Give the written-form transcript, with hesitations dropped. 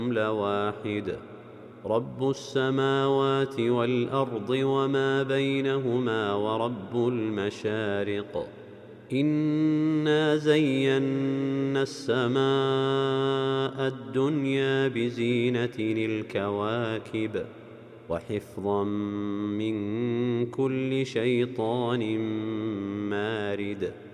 لواحد رب السماوات والأرض وما بينهما ورب المشارق إنا زينا السماء الدنيا بزينة الكواكب وحفظا من كل شيطان مارد